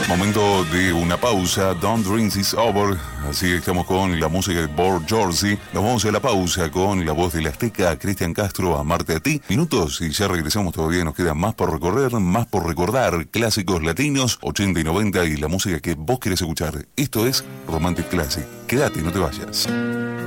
Momento de una pausa. Don't Dream Is Over. Así que estamos con la música de Bob George. Nos vamos a la pausa con la voz de la Azteca, Cristian Castro, Amarte a ti. Minutos y ya regresamos. Todavía nos queda más por recorrer, más por recordar. Clásicos latinos, 80 y 90 y la música que vos querés escuchar. Esto es Romantic Classic. Quédate, no te vayas.